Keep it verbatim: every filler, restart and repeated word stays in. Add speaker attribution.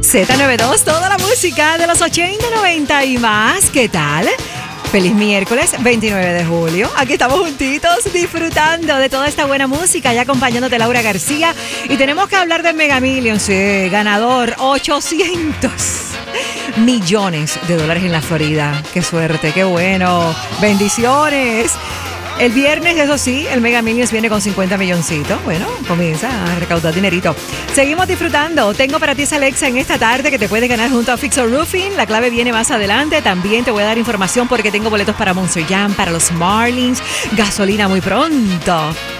Speaker 1: Z noventa y dos, toda la música de los ochenta, noventa y más. ¿Qué tal? Feliz miércoles veintinueve de julio. Aquí estamos juntitos disfrutando de toda esta buena música y acompañándote Laura García. Y tenemos que hablar del Mega Millions, sí, ganador, ochocientos millones de dólares en la Florida. Qué suerte, qué bueno. Bendiciones. El viernes, eso sí, el Mega Millions viene con cincuenta milloncitos. Bueno, comienza a recaudar dinerito. Seguimos disfrutando. Tengo para ti esa Alexa en esta tarde que te puedes ganar junto a Fixer Roofing. La clave viene más adelante. También te voy a dar información porque tengo boletos para Monster Jam, para los Marlins, gasolina muy pronto.